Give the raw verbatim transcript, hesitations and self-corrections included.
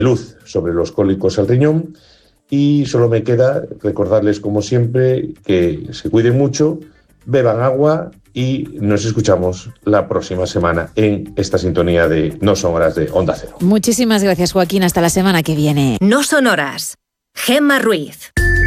luz sobre los cólicos al riñón. Y solo me queda recordarles, como siempre, que se cuiden mucho, beban agua y nos escuchamos la próxima semana en esta sintonía de No Son Horas de Onda Cero. Muchísimas gracias, Joaquín. Hasta la semana que viene. No Son Horas. Gemma Ruiz.